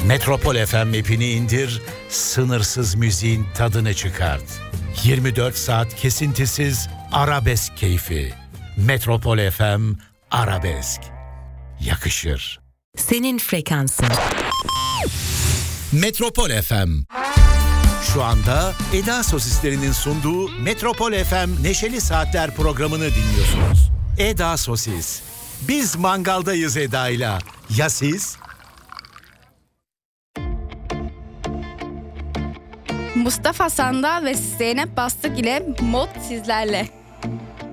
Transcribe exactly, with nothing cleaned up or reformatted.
Metropol F M app'ini indir, sınırsız müziğin tadını çıkart. yirmi dört saat kesintisiz arabesk keyfi. Metropol F M Arabesk. Yakışır. Senin frekansın. Metropol F M. Şu anda Eda Sosislerinin sunduğu Metropol F M Neşeli Saatler programını dinliyorsunuz. Eda Sosis. Biz mangaldayız Eda'yla. Ya siz? Mustafa Sandal ve Zeynep Bastık ile Mod sizlerle.